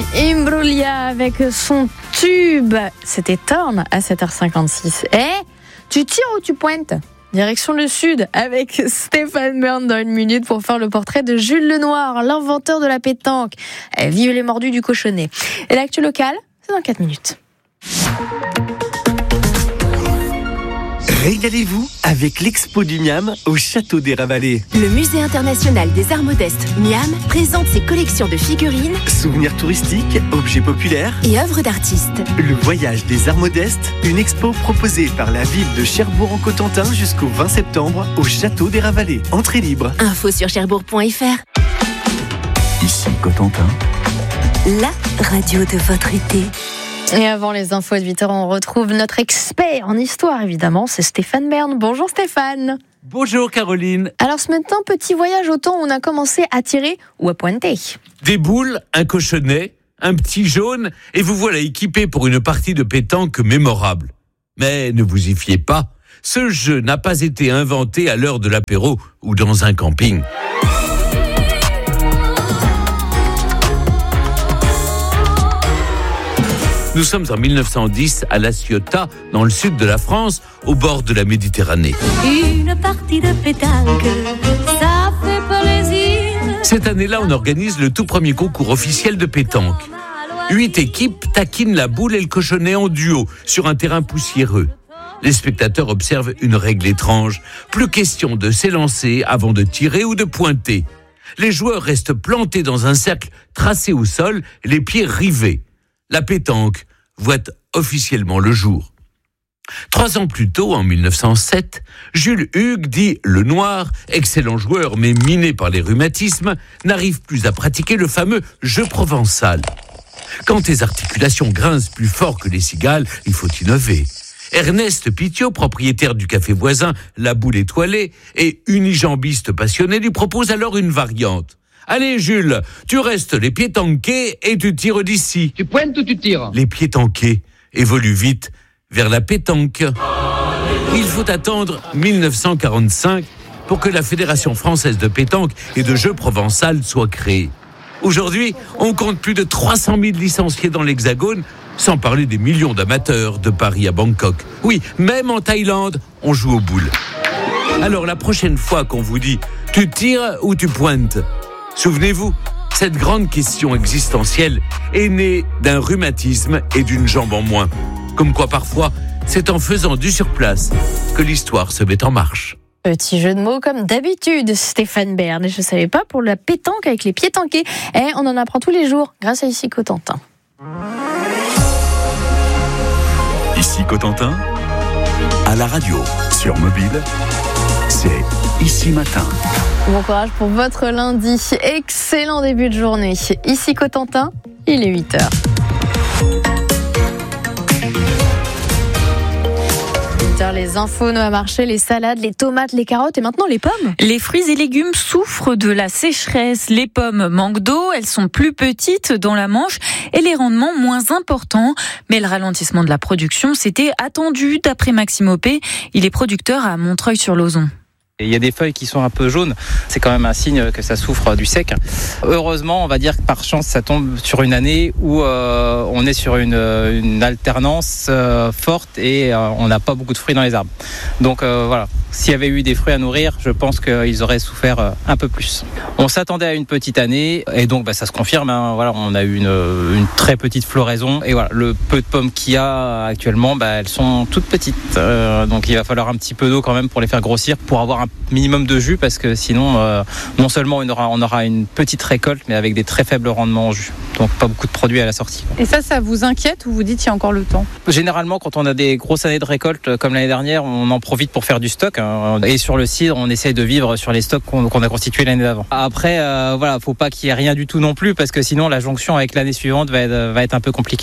Imbruglia avec son tube. C'était Turn à 7h56. Tu tires ou tu pointes ? Direction le sud avec Stéphane Bern dans une minute pour faire le portrait de Jules Lenoir, l'inventeur de la pétanque. Vive les mordus du cochonnet. Et l'actu locale, c'est dans 4 minutes. Régalez-vous avec l'Expo du Miam au Château des Ravalais. Le Musée international des arts modestes Miam présente ses collections de figurines, Souvenirs touristiques, objets populaires et œuvres d'artistes. Le voyage des arts modestes, une expo proposée par la ville de Cherbourg-en-Cotentin jusqu'au 20 septembre au Château des Ravalais. Entrée libre. Info sur cherbourg.fr. Ici Cotentin, La radio de votre été. Et avant les infos de 8h, on retrouve notre expert en histoire, évidemment, c'est Stéphane Bern. Bonjour Stéphane. Bonjour Caroline. Alors ce matin, petit voyage au temps où on a commencé à tirer ou à pointer. Des boules, un cochonnet, un petit jaune, et vous voilà équipé pour une partie de pétanque mémorable. Mais ne vous y fiez pas, ce jeu n'a pas été inventé à l'heure de l'apéro ou dans un camping. Nous sommes en 1910 à La Ciotat, dans le sud de la France, au bord de la Méditerranée. Une partie de pétanque, ça fait plaisir. Cette année-là, on organise le tout premier concours officiel de pétanque. 8 équipes taquinent la boule et le cochonnet en duo sur un terrain poussiéreux. Les spectateurs observent une règle étrange. Plus question de s'élancer avant de tirer ou de pointer. Les joueurs restent plantés dans un cercle tracé au sol, les pieds rivés. La pétanque voit officiellement le jour. 3 ans plus tôt, en 1907, Jules Hugues, dit Lenoir, excellent joueur mais miné par les rhumatismes, n'arrive plus à pratiquer le fameux jeu provençal. Quand tes articulations grincent plus fort que les cigales, il faut innover. Ernest Pitiot, propriétaire du café voisin La Boule Étoilée et unijambiste passionné, lui propose alors une variante. Allez Jules, tu restes les pieds tankés et tu tires d'ici. Tu pointes ou tu tires ? Les pieds tankés évoluent vite vers la pétanque. Il faut attendre 1945 pour que la Fédération française de pétanque et de jeu provençal soit créée. Aujourd'hui, on compte plus de 300 000 licenciés dans l'Hexagone, sans parler des millions d'amateurs de Paris à Bangkok. Oui, même en Thaïlande, on joue aux boules. Alors la prochaine fois qu'on vous dit « tu tires ou tu pointes ?» Souvenez-vous, cette grande question existentielle est née d'un rhumatisme et d'une jambe en moins. Comme quoi parfois, c'est en faisant du surplace que l'histoire se met en marche. Petit jeu de mots comme d'habitude, Stéphane Bern. Et je ne savais pas pour la pétanque avec les pieds tankés. On en apprend tous les jours grâce à Ici Cotentin. ici Cotentin, à la radio, sur mobile, c'est Ici Matin. Bon courage pour votre lundi. Excellent début de journée. Ici Cotentin, il est 8h. Les infos, Noah Marché, les salades, les tomates, les carottes et maintenant les pommes. Les fruits et légumes souffrent de la sécheresse. Les pommes manquent d'eau, elles sont plus petites dans la Manche et les rendements moins importants. Mais le ralentissement de la production, c'était attendu d'après Maxime Opé. Il est producteur à Montreuil-sur-Lauzon. Il y a des feuilles qui sont un peu jaunes, c'est quand même un signe que ça souffre du sec. Heureusement, on va dire que par chance, ça tombe sur une année où on est sur une alternance forte et on n'a pas beaucoup de fruits dans les arbres. Donc voilà, s'il y avait eu des fruits à nourrir, je pense qu'ils auraient souffert un peu plus. On s'attendait à une petite année et donc ça se confirme. Voilà, on a eu une très petite floraison et voilà, le peu de pommes qu'il y a actuellement, elles sont toutes petites. Donc il va falloir un petit peu d'eau quand même pour les faire grossir, pour avoir un minimum de jus, parce que sinon non seulement on aura une petite récolte mais avec des très faibles rendements en jus, donc pas beaucoup de produits à la sortie. Et ça vous inquiète ou vous dites il y a encore le temps ? Généralement quand on a des grosses années de récolte comme l'année dernière, on en profite pour faire du stock, et sur le cidre on essaye de vivre sur les stocks qu'on a constitués l'année d'avant. Après voilà, faut pas qu'il y ait rien du tout non plus, parce que sinon la jonction avec l'année suivante va être un peu compliquée, quoi.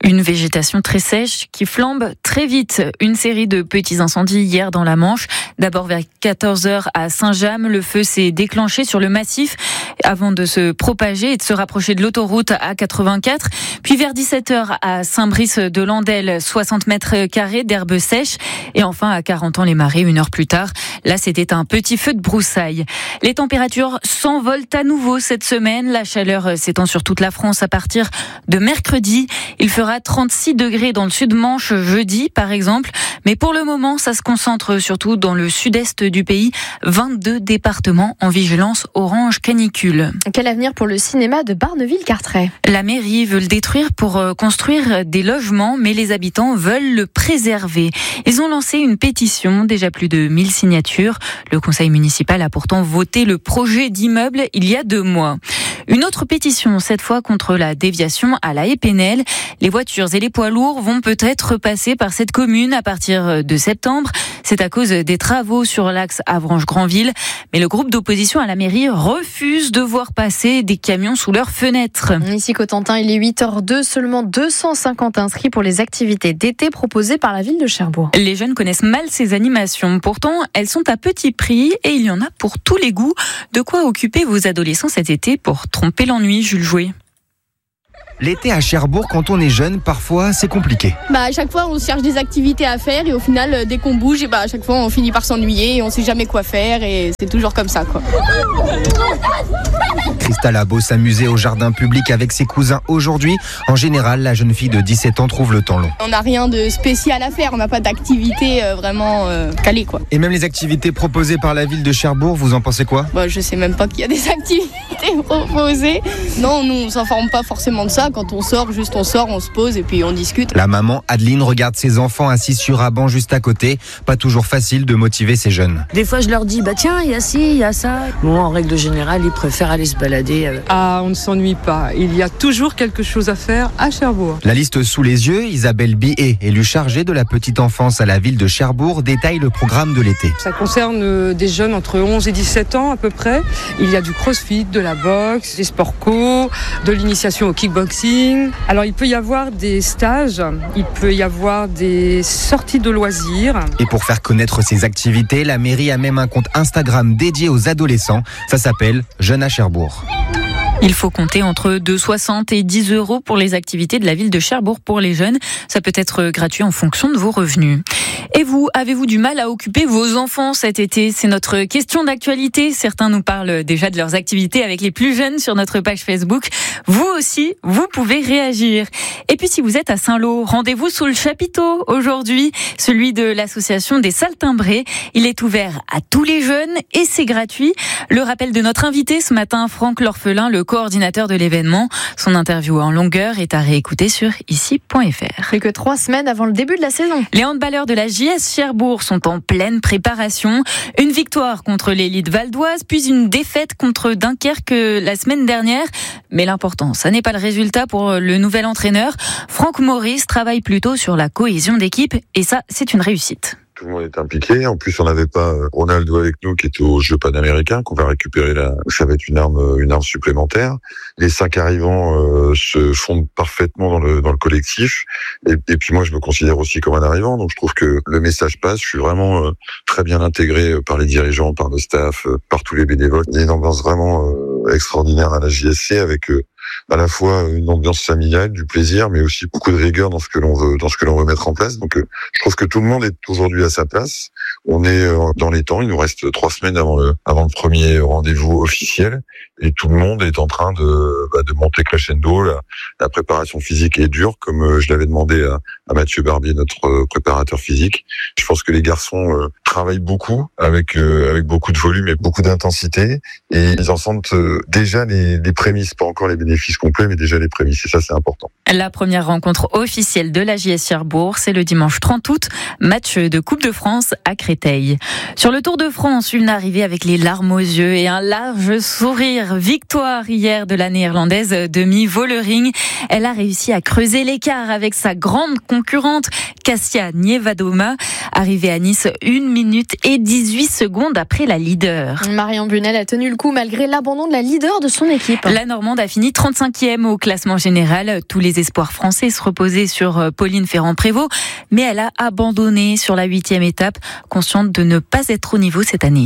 Une végétation très sèche qui flambe très vite. Une série de petits incendies hier dans la Manche. D'abord vers 14h à Saint-James, le feu s'est déclenché sur le massif avant de se propager et de se rapprocher de l'autoroute A84. Puis vers 17h à Saint-Brice-de-Landelle, 60 mètres carrés d'herbes sèches. Et enfin à Carentan-les-Marais, 1 heure plus tard. Là, c'était un petit feu de broussailles. Les températures s'envolent à nouveau cette semaine. La chaleur s'étend sur toute la France à partir de mercredi. Il fera 36 degrés dans le sud-Manche jeudi, par exemple. Mais pour le moment, ça se concentre surtout dans le sud-est du pays. 22 départements en vigilance orange canicule. Quel avenir pour le cinéma de Barneville-Carteret ? La mairie veut le détruire pour construire des logements, mais les habitants veulent le préserver. Ils ont lancé une pétition, déjà plus de 1000 signatures. Le conseil municipal a pourtant voté le projet d'immeuble il y a 2 mois. Une autre pétition, cette fois contre la déviation à la Épinel. Les voitures et les poids lourds vont peut-être passer par cette commune à partir de septembre. C'est à cause des travaux sur l'axe Avranches-Granville. Mais le groupe d'opposition à la mairie refuse de voir passer des camions sous leurs fenêtres. Ici Cotentin, il est 8h02, seulement 250 inscrits pour les activités d'été proposées par la ville de Cherbourg. Les jeunes connaissent mal ces animations. Pourtant, elles sont à petit prix et il y en a pour tous les goûts. De quoi occuper vos adolescents cet été pour tromper l'ennui, Jules Jouet. L'été à Cherbourg, quand on est jeune, parfois c'est compliqué. À chaque fois on cherche des activités à faire et au final dès qu'on bouge, à chaque fois on finit par s'ennuyer et on sait jamais quoi faire et c'est toujours comme ça quoi. Christelle a beau s'amuser au jardin public avec ses cousins aujourd'hui, en général la jeune fille de 17 ans trouve le temps long. On n'a rien de spécial à faire, on n'a pas d'activité vraiment calée quoi. Et même les activités proposées par la ville de Cherbourg, vous en pensez quoi ? Je sais même pas qu'il y a des activités proposées. Non, nous on s'informe pas forcément de ça. Quand on sort, on sort, on se pose et puis on discute. La maman, Adeline, regarde ses enfants assis sur un banc juste à côté. Pas toujours facile de motiver ces jeunes. Des fois, je leur dis, tiens, il y a ci, il y a ça. Bon, en règle générale, ils préfèrent aller se balader. On ne s'ennuie pas. Il y a toujours quelque chose à faire à Cherbourg. La liste sous les yeux, Isabelle Billet, élue chargée de la petite enfance à la ville de Cherbourg, détaille le programme de l'été. Ça concerne des jeunes entre 11 et 17 ans à peu près. Il y a du crossfit, de la boxe, des sports co, de l'initiation au kickboxing. Alors il peut y avoir des stages, il peut y avoir des sorties de loisirs. Et pour faire connaître ces activités, la mairie a même un compte Instagram dédié aux adolescents. Ça s'appelle Jeunes à Cherbourg. Il faut compter entre 2,60 et 10 € pour les activités de la ville de Cherbourg pour les jeunes. Ça peut être gratuit en fonction de vos revenus. Et vous, avez-vous du mal à occuper vos enfants cet été ? C'est notre question d'actualité. Certains nous parlent déjà de leurs activités avec les plus jeunes sur notre page Facebook. Vous aussi, vous pouvez réagir. Et puis si vous êtes à Saint-Lô, rendez-vous sous le chapiteau aujourd'hui, celui de l'association des Saltimbrés. Il est ouvert à tous les jeunes et c'est gratuit. Le rappel de notre invité ce matin, Franck L'Orphelin, le coordinateur de l'événement. Son interview en longueur est à réécouter sur ici.fr. Plus que 3 semaines avant le début de la saison. Les handballeurs de la JS Cherbourg sont en pleine préparation. Une victoire contre l'élite valdoise, puis une défaite contre Dunkerque la semaine dernière. Mais l'important, ça n'est pas le résultat pour le nouvel entraîneur. Franck Maurice travaille plutôt sur la cohésion d'équipe et ça, c'est une réussite. Tout le monde est impliqué. En plus, on n'avait pas Ronaldo avec nous qui était aux Jeux panaméricains, qu'on va récupérer là. Ça va être une arme supplémentaire. Les 5 arrivants se fondent parfaitement dans le collectif. Et puis moi, je me considère aussi comme un arrivant. Donc je trouve que le message passe. Je suis vraiment très bien intégré par les dirigeants, par le staff, par tous les bénévoles. Il y a une ambiance vraiment extraordinaire à la JSC avec à la fois une ambiance familiale, du plaisir, mais aussi beaucoup de rigueur dans ce que l'on veut mettre en place. Donc, je trouve que tout le monde est aujourd'hui à sa place. On est dans les temps. Il nous reste 3 semaines avant le premier rendez-vous officiel, et tout le monde est en train de monter crescendo. La préparation physique est dure, comme je l'avais demandé à Mathieu Barbier, notre préparateur physique. Je pense que les garçons travaillent beaucoup avec beaucoup de volume et beaucoup d'intensité, et ils en sentent déjà les prémices, pas encore les bénéfices complets, mais déjà les prémices, et ça c'est important. La première rencontre officielle de la JS Cherbourg, c'est le dimanche 30 août, match de Coupe de France à Créteil. Sur le Tour de France, une arrivée avec les larmes aux yeux et un large sourire. Victoire hier de la néerlandaise Demi Vollering. Elle a réussi à creuser l'écart avec sa grande concurrente Kasia Nievadoma, arrivée à Nice 1 minute et 18 secondes après la leader. Marion Bunel a tenu le coup malgré l'abandon de la leader de son équipe. La Normande a fini 35e au classement général. Tous les espoirs français se reposaient sur Pauline Ferrand-Prévot, mais elle a abandonné sur la 8e étape, consciente de ne pas être au niveau cette année.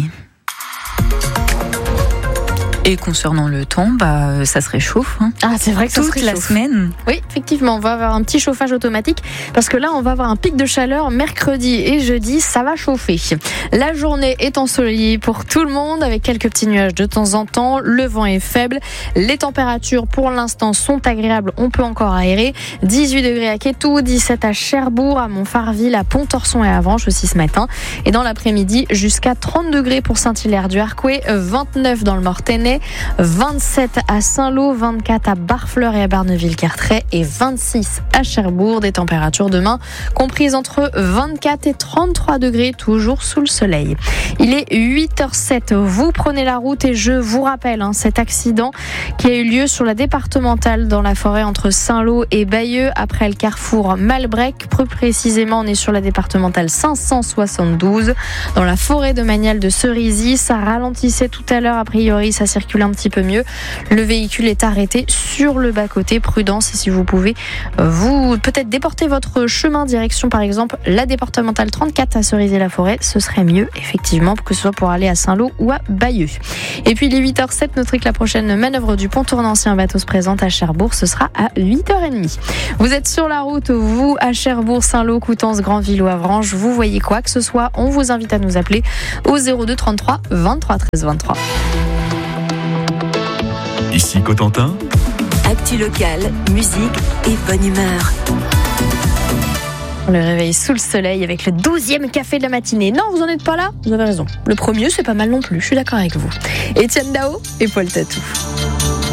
Et concernant le temps, ça se réchauffe. Ah, c'est vrai que ça se toute réchauffe. la semaine. Oui, effectivement, on va avoir un petit chauffage automatique parce que là, on va avoir un pic de chaleur mercredi et jeudi, ça va chauffer. La journée est ensoleillée pour tout le monde avec quelques petits nuages de temps en temps. Le vent est faible. Les températures, pour l'instant, sont agréables. On peut encore aérer. 18 degrés à Quétou, 17 à Cherbourg, à Montfarville, à Pontorson et à Avranches aussi ce matin. Et dans l'après-midi, jusqu'à 30 degrés pour Saint-Hilaire-du-Harcouët, 29 dans le Mortainais, 27 à Saint-Lô, 24 à Barfleur et à Barneville-Carteret et 26 à Cherbourg. Des températures demain comprises entre 24 et 33 degrés, toujours sous le soleil. Il est 8h07. Vous prenez la route et je vous rappelle cet accident qui a eu lieu sur la départementale dans la forêt entre Saint-Lô et Bayeux après le carrefour Malbrec. Plus précisément, on est sur la départementale 572 dans la forêt de Magnal de Cerisy. Ça ralentissait tout à l'heure. A priori, ça circule un petit peu mieux. Le véhicule est arrêté sur le bas-côté. Prudence, et si vous pouvez, vous peut-être déporter votre chemin direction, par exemple, la départementale 34 à Cerisy-la-Forêt. Ce serait mieux, effectivement, que ce soit pour aller à Saint-Lô ou à Bayeux. Et puis, il est 8h07. Notez que la prochaine manœuvre du pontour ancien bateau se présente à Cherbourg. Ce sera à 8h30. Vous êtes sur la route, vous, à Cherbourg, Saint-Lô, Coutances, Granville ou Avranches. Vous voyez quoi que ce soit, on vous invite à nous appeler au 02 33 23 13 23. Ici Cotentin. Actu local, musique et bonne humeur. Le réveil sous le soleil avec le 12e café de la matinée. Non, vous n'en êtes pas là? Vous avez raison. Le premier, c'est pas mal non plus. Je suis d'accord avec vous. Étienne Dao et Paul Tatou.